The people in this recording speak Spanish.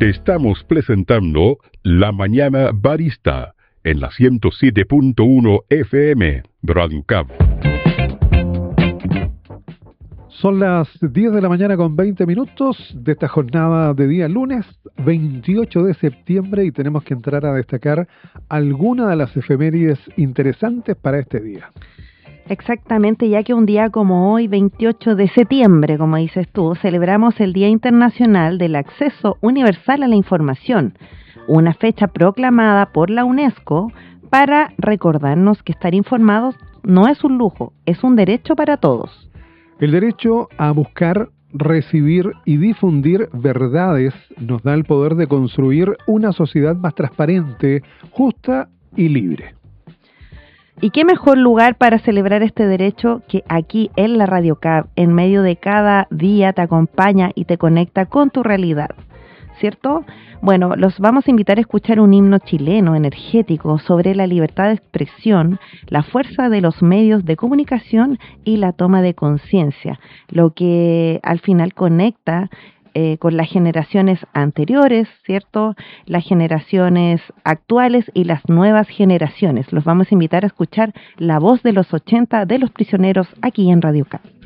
Estamos presentando La Mañana Barista en la 107.1 FM Radio Cabo. Son las 10 de la mañana con 20 minutos de esta jornada de día lunes 28 de septiembre y tenemos que entrar a destacar algunas de las efemérides interesantes para este día. Exactamente, ya que un día como hoy, 28 de septiembre, como dices tú, celebramos el Día Internacional del Acceso Universal a la Información, una fecha proclamada por la UNESCO para recordarnos que estar informados no es un lujo, es un derecho para todos. El derecho a buscar, recibir y difundir verdades nos da el poder de construir una sociedad más transparente, justa y libre. ¿Y qué mejor lugar para celebrar este derecho que aquí en la Radio Cab, en medio de cada día te acompaña y te conecta con tu realidad? ¿Cierto? Bueno, los vamos a invitar a escuchar un himno chileno energético sobre la libertad de expresión, la fuerza de los medios de comunicación y la toma de conciencia, lo que al final conecta con las generaciones anteriores, ¿cierto? Las generaciones actuales y las nuevas generaciones. Los vamos a invitar a escuchar la voz de los 80 de los prisioneros aquí en Radio Cab.